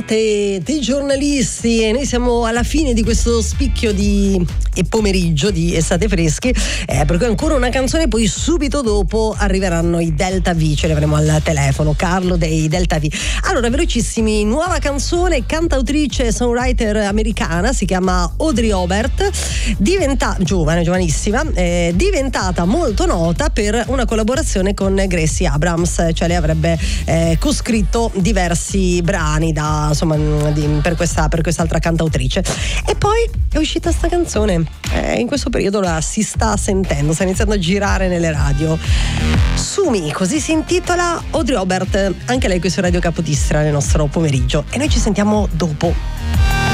testate, dei giornalisti, e noi siamo alla fine di questo spicchio di pomeriggio di Estate Freschi, per cui ancora una canzone, poi subito dopo arriveranno i Delta V, ce li avremo al telefono, Carlo dei Delta V. Allora, velocissimi, nuova canzone, cantautrice songwriter americana, si chiama Audrey Aubert, giovanissima, diventata molto nota per una collaborazione con Gracie Abrams, cioè lei avrebbe coscritto diversi brani per quest'altra cantautrice, e poi è uscita sta canzone, in questo periodo la si sta sentendo, sta iniziando a girare nelle radio. Sumi, così si intitola, Audrey Aubert, anche lei qui su Radio Capodistria nel nostro pomeriggio, e noi ci sentiamo dopo.